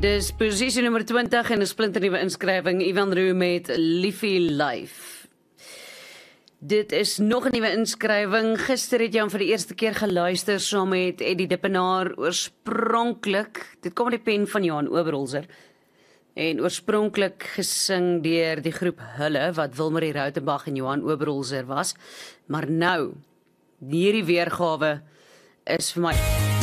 Dis posisie nummer 20 en 'n splinternuwe inskrywing, Ivan Roux met Liefie Life. Dit is nog 'n nuwe inskrywing. Gister het jy hom vir die eerste keer geluister saam met Eddie Dippenaar. Oorspronklik, dit kom uit die pen van Johan Oberholzer. En oorspronklik gesing deur die groep Hulle, wat Wilmarie Rautenbach en Johan Oberholzer was. Maar nou, hierdie weergawe is vir my